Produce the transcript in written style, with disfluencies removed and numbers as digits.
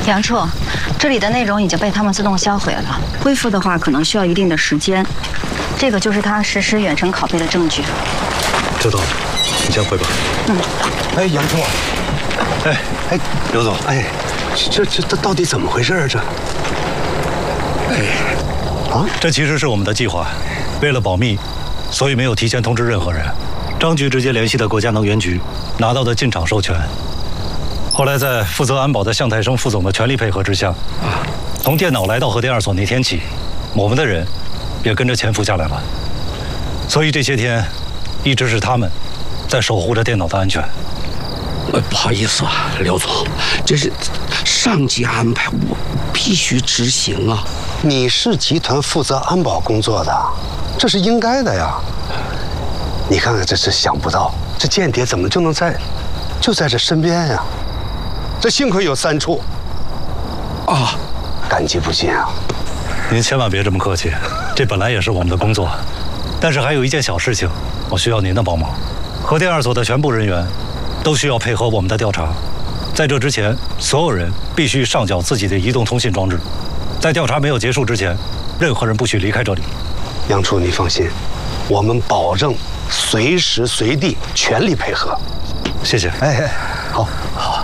杨处，这里的内容已经被他们自动销毁了，恢复的话可能需要一定的时间。这个就是他实施远程拷贝的证据。 知道了，你先回吧。 哎，杨处， 哎，刘总， 哎，这到底怎么回事啊？ 这其实是我们的计划，为了保密，所以没有提前通知任何人。张局直接联系的国家能源局，拿到的进场授权。后来在负责安保的向太生副总的全力配合之下，从电脑来到核电2所那天起，我们的人也跟着潜伏下来了。所以这些天，一直是他们在守护着电脑的安全。 不好意思啊，刘总，这是上级安排，我必须执行啊。 你是集团负责安保工作的，这是应该的呀。你看看，这是想不到，这间谍怎么就能就在这身边呀？这幸亏有3处啊，感激不尽啊！ 您千万别这么客气，这本来也是我们的工作。但是还有一件小事情，我需要您的帮忙。核电2所的全部人员都需要配合我们的调查，在这之前，所有人必须上缴自己的移动通信装置。在调查没有结束之前，任何人不许离开这里。 杨处，你放心，我们保证随时随地全力配合。 谢谢。 哎，好。